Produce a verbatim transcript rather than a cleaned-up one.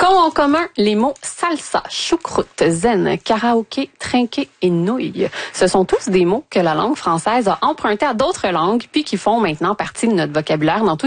Qu'ont en commun les mots salsa, choucroute, zen, karaoké, trinqué et nouille? Ce sont tous des mots que la langue française a empruntés à d'autres langues puis qui font maintenant partie de notre vocabulaire dans tout